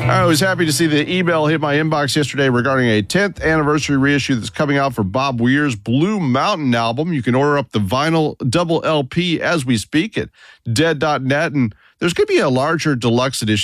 I was happy to see the email hit my inbox yesterday regarding a 10th anniversary reissue that's coming out for Bob Weir's Blue Mountain album. You can order up the vinyl double LP as we speak at dead.net, and there's going to be a larger deluxe edition